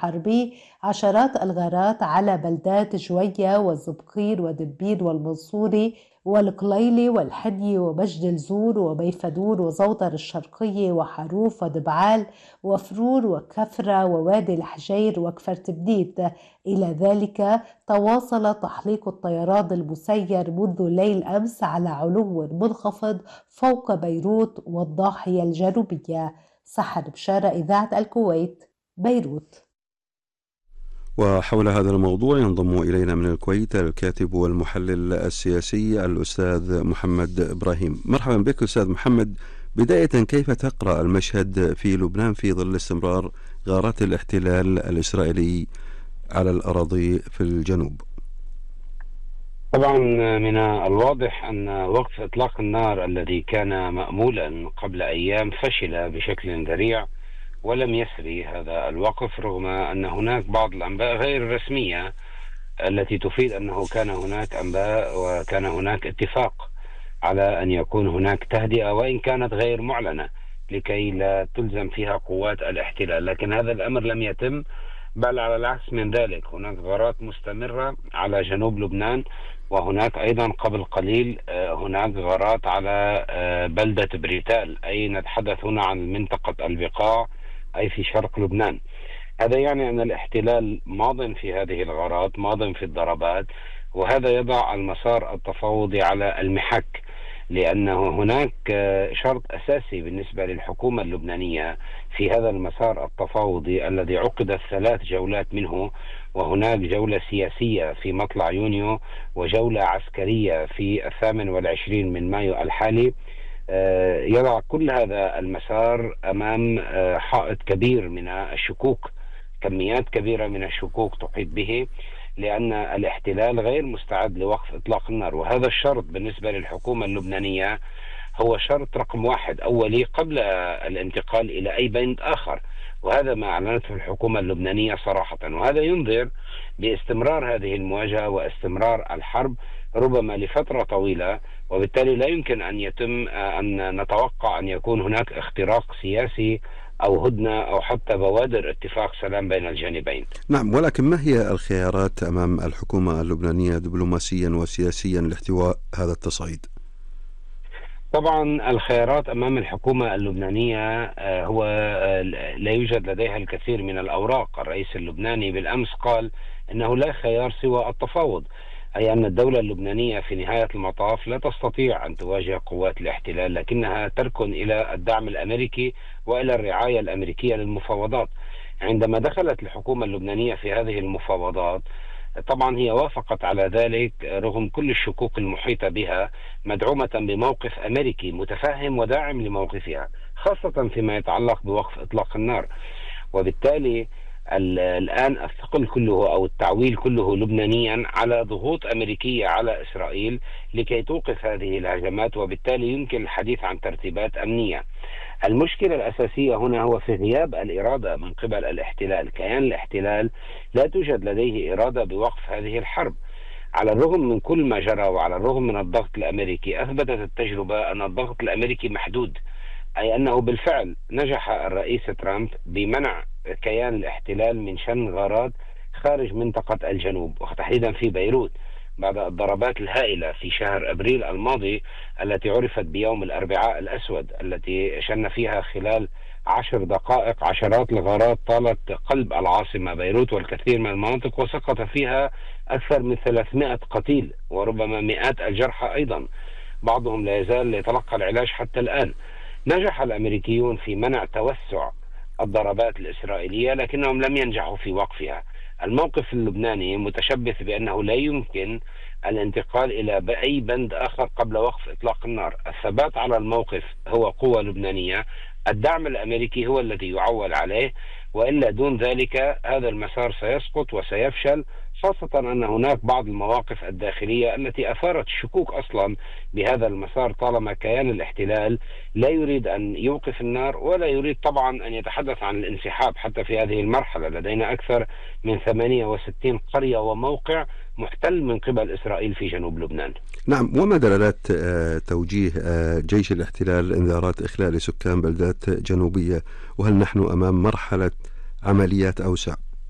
الحربي عشرات الغارات على بلدات جوية والزبقير ودبيد والمنصوري والقليلي والحدي ومجد الزور وبيفدور وزوطر الشرقية وحروف ودبعال وفرور وكفرة ووادي الحجير وكفر تبديد. إلى ذلك تواصل تحليق الطيران المسير منذ ليل أمس على علو منخفض فوق بيروت والضاحية الجنوبية. سحر بشارة، إذاعة الكويت، بيروت. وحول هذا الموضوع ينضم إلينا من الكويت الكاتب والمحلل السياسي الأستاذ محمد إبراهيم. مرحبا بك أستاذ محمد. بداية، كيف تقرأ المشهد في لبنان في ظل استمرار غارات الاحتلال الإسرائيلي على الأراضي في الجنوب؟ طبعا من الواضح أن وقف إطلاق النار الذي كان مأمولا قبل أيام فشل بشكل ذريع، ولم يسري هذا الوقف رغم أن هناك بعض الأنباء غير الرسمية التي تفيد أنه كان هناك أنباء وكان هناك اتفاق على أن يكون هناك تهدئة وإن كانت غير معلنة لكي لا تلزم فيها قوات الاحتلال، لكن هذا الأمر لم يتم، بل على العكس من ذلك هناك غارات مستمرة على جنوب لبنان، وهناك أيضا قبل قليل هناك غارات على بلدة بريتال، أي نتحدث هنا عن منطقة البقاع أي في شرق لبنان. هذا يعني أن الاحتلال ماض في هذه الغارات، ماض في الضربات، وهذا يضع المسار التفاوضي على المحك، لأنه هناك شرط أساسي بالنسبة للحكومة اللبنانية في هذا المسار التفاوضي الذي عقدت 3 جولات منه، وهناك جولة سياسية في مطلع يونيو وجولة عسكرية في 28 من مايو الحالي. يضع كل هذا المسار أمام حائط كبير من الشكوك، كميات كبيرة من الشكوك تحيط به، لأن الاحتلال غير مستعد لوقف إطلاق النار، وهذا الشرط بالنسبة للحكومة اللبنانية هو شرط رقم 1 أولي قبل الانتقال إلى أي بند آخر، وهذا ما أعلنته الحكومة اللبنانية صراحة، وهذا ينذر باستمرار هذه المواجهة واستمرار الحرب ربما لفترة طويلة، وبالتالي لا يمكن أن يتم أن نتوقع أن يكون هناك اختراق سياسي أو هدنة أو حتى بوادر اتفاق سلام بين الجانبين. نعم، ولكن ما هي الخيارات أمام الحكومة اللبنانية دبلوماسيا وسياسيا لاحتواء هذا التصعيد؟ طبعا الخيارات أمام الحكومة اللبنانية هو لا يوجد لديها الكثير من الأوراق. الرئيس اللبناني بالأمس قال أنه لا خيار سوى التفاوض، أي أن الدولة اللبنانية في نهاية المطاف لا تستطيع أن تواجه قوات الاحتلال، لكنها تركن إلى الدعم الأمريكي وإلى الرعاية الأمريكية للمفاوضات. عندما دخلت الحكومة اللبنانية في هذه المفاوضات طبعا هي وافقت على ذلك رغم كل الشكوك المحيطة بها، مدعومة بموقف أمريكي متفهم وداعم لموقفها، خاصة فيما يتعلق بوقف إطلاق النار. وبالتالي الآن الثقل كله أو التعويل كله لبنانيا على ضغوط أمريكية على إسرائيل لكي توقف هذه الهجمات، وبالتالي يمكن الحديث عن ترتيبات أمنية. المشكلة الأساسية هنا هو في غياب الإرادة من قبل الاحتلال. كيان الاحتلال لا توجد لديه إرادة بوقف هذه الحرب، على الرغم من كل ما جرى وعلى الرغم من الضغط الأمريكي. أثبتت التجربة أن الضغط الأمريكي محدود، أي أنه بالفعل نجح الرئيس ترامب بمنع كيان الاحتلال من شن غارات خارج منطقة الجنوب وتحديدا في بيروت بعد الضربات الهائلة في شهر أبريل الماضي التي عرفت بيوم الأربعاء الأسود، التي شن فيها خلال 10 دقائق عشرات الغارات طالت قلب العاصمة بيروت والكثير من المناطق، وسقط فيها أكثر من 300 قتيل وربما مئات الجرحى أيضا، بعضهم لا يزال يتلقى العلاج حتى الآن. نجح الأمريكيون في منع توسع الضربات الإسرائيلية لكنهم لم ينجحوا في وقفها. الموقف اللبناني متشبث بأنه لا يمكن الانتقال إلى أي بند آخر قبل وقف إطلاق النار. الثبات على الموقف هو قوة لبنانية، الدعم الأمريكي هو الذي يعول عليه، وإلا دون ذلك هذا المسار سيسقط وسيفشل، خاصة أن هناك بعض المواقف الداخلية التي أثارت الشكوك أصلا بهذا المسار، طالما كيان الاحتلال لا يريد أن يوقف النار ولا يريد طبعا أن يتحدث عن الانسحاب. حتى في هذه المرحلة لدينا أكثر من 68 قرية وموقع محتل من قبل إسرائيل في جنوب لبنان. نعم، وما دلالات توجيه جيش الاحتلال انذارات إخلال سكان بلدات جنوبية؟ وهل نحن أمام مرحلة عمليات أوسع؟